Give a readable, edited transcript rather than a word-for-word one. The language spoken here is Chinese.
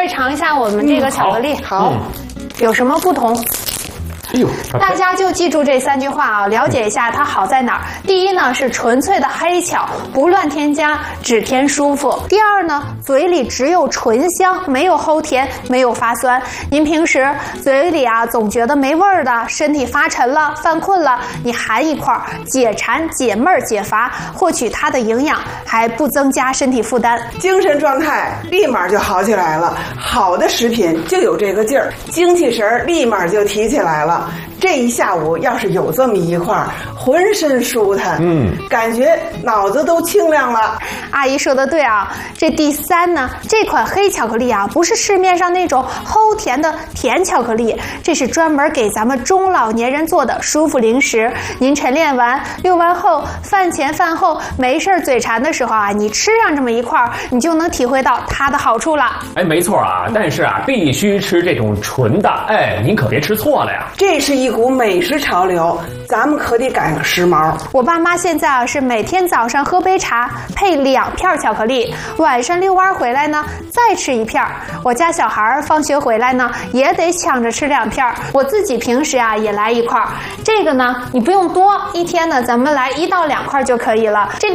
位尝一下我们这个巧克力， 好， 有什么不同？ 哎呦， 大家就记住这3句话啊，了解一下它好在哪儿。第一呢是纯粹的黑巧，不乱添加，只添舒服。第二呢，嘴里只有醇香，没有齁甜，没有发酸。您平时嘴里啊总觉得没味儿的，身体发沉了、犯困了，你含一块，解馋、解闷儿、解乏，获取它的营养，还不增加身体负担， 精神状态立马就好起来了。好的食品就有这个劲儿，精气神立马就提起来了。这一下午要是有这么一块，浑身舒坦，感觉脑子都清亮了。 阿姨说的对啊，这第3呢，这款黑巧克力啊，不是市面上那种齁甜的甜巧克力，这是专门给咱们中老年人做的舒服零食。您晨练完、遛完后、饭前饭后没事嘴馋的时候啊，你吃上这么一块，你就能体会到它的好处了。 哎，没错啊，但是啊，必须吃这种纯的，哎，您可别吃错了呀。 这是一股美食潮流，咱们可得赶上时髦。 我爸妈现在啊是每天早上喝杯茶，配2片巧克力，晚上遛弯回来呢再吃1片。我家小孩放学回来呢也得抢着吃2片，我自己平时啊也来1块。这个呢你不用多，一天呢咱们来1到2块就可以了。这